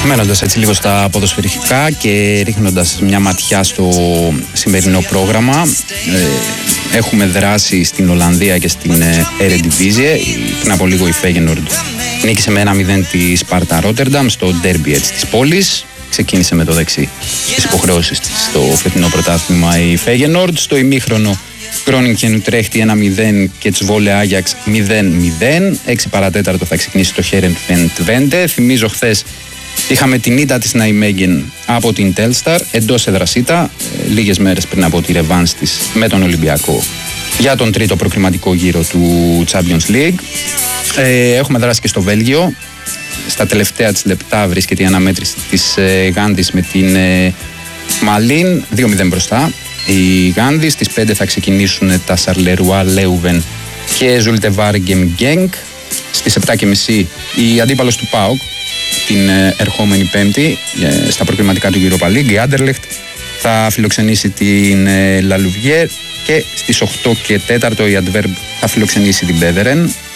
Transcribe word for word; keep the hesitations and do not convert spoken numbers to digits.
Μένοντας έτσι λίγο στα ποδοσφαιρικά και ρίχνοντας μια ματιά στο σημερινό πρόγραμμα, ε, έχουμε δράσει στην Ολλανδία και στην Eredivisie. Πριν από λίγο η Feyenoord νίκησε με ένα μηδέν τη Sparta Rotterdam στο ντέρμπι έτσι της πόλης. Ξεκίνησε με το δεξί τις υποχρεώσεις της στο φετινό πρωτάθλημα η Feyenoord. Στο ημίχρονο Groningen Utrecht ένα μηδέν και Τσβόλε Άγιαξ μηδέν μηδέν. έξι παρατέταρτο θα ξεκινήσει το Heerenveen Twente. Θυμίζω χθες είχαμε την ήττα της Nijmegen από την Telstar εντός εδρασίτα, λίγες μέρες πριν από τη ρεβάνς της με τον Ολυμπιακό για τον τρίτο προκριματικό γύρο του Champions League. Ε, έχουμε δράσει και στο Βέλγιο. Στα τελευταία της λεπτά βρίσκεται η αναμέτρηση της ε, Γάντης με την ε, Μαλίν, δύο μηδέν μπροστά. Οι Γάνδης στις πέντε θα ξεκινήσουν τα Σαρλερουά Λέουβεν και Ζουλτεβάργεμ Γκένκ. Στις επτά και μισή η αντίπαλος του ΠΑΟΚ την ε, ερχόμενη Πέμπτη ε, στα προκριματικά του Europa League, η Άντερλεχτ θα φιλοξενήσει την ε, Λαλουβιέρ και στις οκτώ και τέσσερα η Αντβέρμπ θα φιλοξενήσει την Μπέδερεν.